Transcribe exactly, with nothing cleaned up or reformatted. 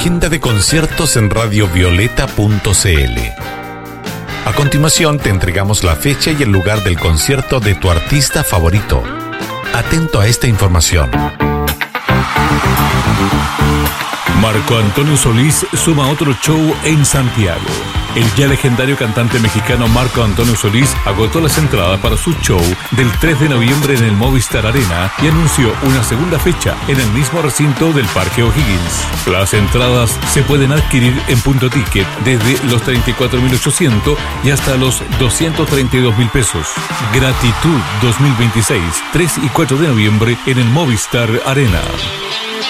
agenda de conciertos en radio violeta punto c l. A continuación te entregamos la fecha y el lugar del concierto de tu artista favorito. Atento a esta información. Marco Antonio Solís suma otro show en Santiago. El ya legendario cantante mexicano Marco Antonio Solís agotó las entradas para su show del tres de noviembre en el Movistar Arena y anunció una segunda fecha en el mismo recinto del Parque O'Higgins. Las entradas se pueden adquirir en Punto Ticket desde los treinta y cuatro mil ochocientos y hasta los doscientos treinta y dos mil pesos. Gratitud dos mil veintiséis, tres y cuatro de noviembre en el Movistar Arena.